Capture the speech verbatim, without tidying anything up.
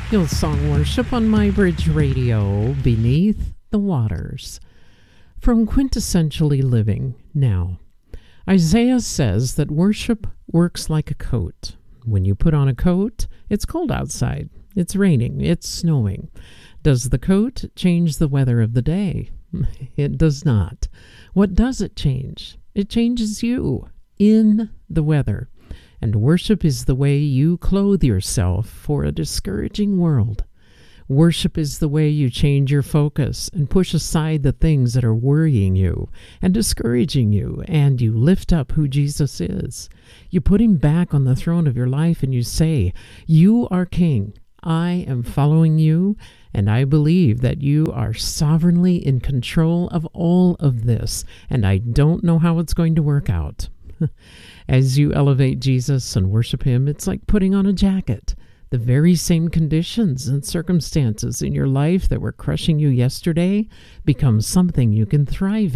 Hillsong Worship on MyBridge Radio, Beneath the Waters. From Quintessentially Living Now. Isaiah says that worship works like a coat. When you put on a coat, it's cold outside. It's raining. It's snowing. Does the coat change the weather of the day? It does not. What does it change? It changes you in the weather. And worship is the way you clothe yourself for a discouraging world. Worship is the way you change your focus and push aside the things that are worrying you and discouraging you, and you lift up who Jesus is. You put him back on the throne of your life and you say, "You are King. I am following you, and I believe that you are sovereignly in control of all of this, and I don't know how it's going to work out." As you elevate Jesus and worship him, it's like putting on a jacket. The very same conditions and circumstances in your life that were crushing you yesterday become something you can thrive in.